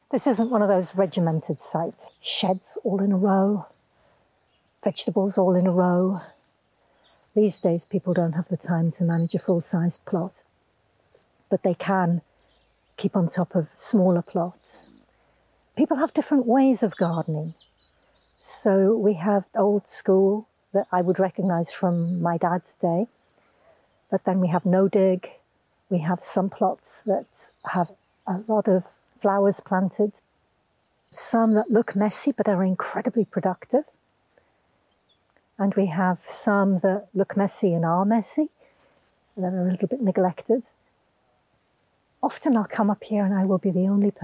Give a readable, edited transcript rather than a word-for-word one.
This isn't one of those regimented sites. Sheds all in a row, vegetables all in a row. These days, people don't have the time to manage a full-size plot, but they can keep on top of smaller plots. People have different ways of gardening. So we have old school that I would recognise from my dad's day, but then we have no-dig. We have some plots that have a lot of flowers planted, some that look messy but are incredibly productive. And we have some that look messy and are messy, that are a little bit neglected. Often I'll come up here and I will be the only person